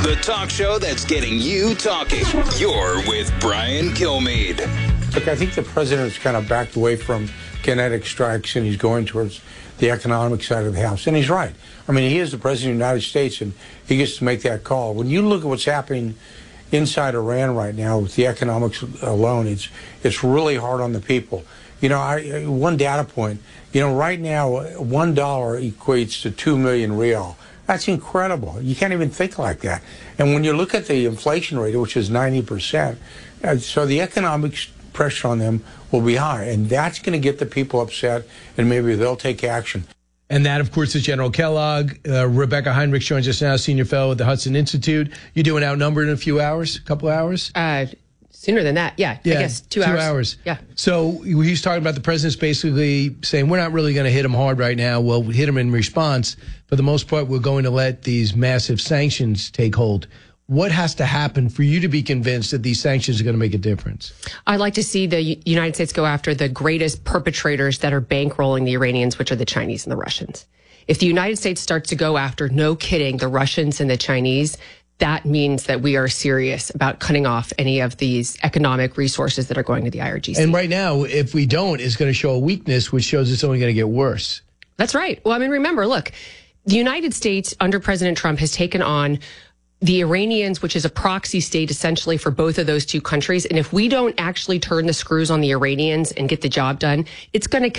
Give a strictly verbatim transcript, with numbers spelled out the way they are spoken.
the talk show that's getting you talking. You're with Brian Kilmeade. Look, I think the president's kind of backed away from kinetic strikes, and he's going towards the economic side of the house. And he's right. I mean, he is the president of the United States, and he gets to make that call. When you look at what's happening inside Iran right now with the economics alone, it's it's really hard on the people. You know, I, one data point, you know, right now, one dollar equates to two million real. That's incredible. You can't even think like that. And when you look at the inflation rate, which is ninety percent, uh, so the economic pressure on them will be high. And that's going to get the people upset, and maybe they'll take action. And that, of course, is General Kellogg. Uh, Rebecca Heinrich joins us now, senior fellow at the Hudson Institute. You doing outnumbered in a few hours, a couple hours? Uh, sooner than that, yeah. yeah I guess two, two hours. hours. Yeah. So he's talking about the president's basically saying, we're not really going to hit him hard right now. We'll hit him in response. For the most part, we're going to let these massive sanctions take hold. What has to happen for you to be convinced that these sanctions are going to make a difference? I'd like to see the U- United States go after the greatest perpetrators that are bankrolling the Iranians, which are the Chinese and the Russians. If the United States starts to go after, no kidding, the Russians and the Chinese, that means that we are serious about cutting off any of these economic resources that are going to the I R G C. And right now, if we don't, it's going to show a weakness, which shows it's only going to get worse. That's right. Well, I mean, remember, look, the United States under President Trump has taken on the Iranians, which is a proxy state essentially for both of those two countries. And if we don't actually turn the screws on the Iranians and get the job done, it's going to